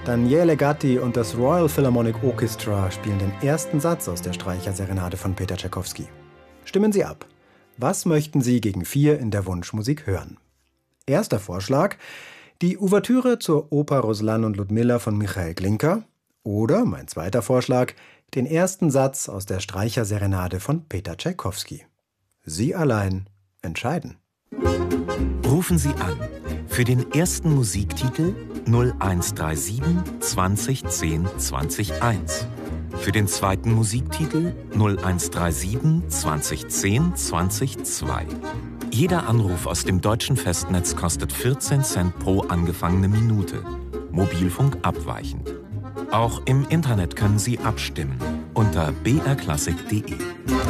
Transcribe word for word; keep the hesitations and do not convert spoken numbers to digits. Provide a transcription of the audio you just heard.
Daniele Gatti und das Royal Philharmonic Orchestra spielen den ersten Satz aus der Streicherserenade von Peter Tschaikowski. Stimmen Sie ab. Was möchten Sie gegen vier in der Wunschmusik hören? Erster Vorschlag: die Ouvertüre zur Oper Ruslan und Ludmilla von Michael Glinka. Oder, mein zweiter Vorschlag, den ersten Satz aus der Streicherserenade von Peter Tschaikowski. Sie allein entscheiden. Rufen Sie an für den ersten Musiktitel null eins drei sieben zwanzig zehn zwanzig eins. Für den zweiten Musiktitel null eins drei sieben zwanzig zehn zwanzig zwei. Jeder Anruf aus dem deutschen Festnetz kostet vierzehn Cent pro angefangene Minute. Mobilfunk abweichend. Auch im Internet können Sie abstimmen unter b r klassik punkt de.